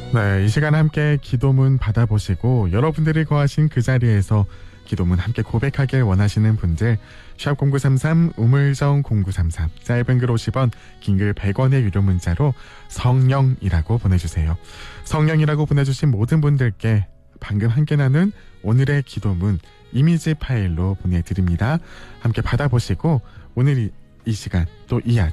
네, 이 시간 함께 기도문 받아보시고 여러분들이 거하신 그 자리에서 기도문 함께 고백하길 원하시는 분들 샵 0933 우물정 0933 짧은 글 50원 긴 글 100원의 유료 문자로 성령이라고 보내주세요. 성령이라고 보내주신 모든 분들께 방금 함께 나눈 오늘의 기도문 이미지 파일로 보내드립니다. 함께 받아보시고 오늘 이 시간 또 이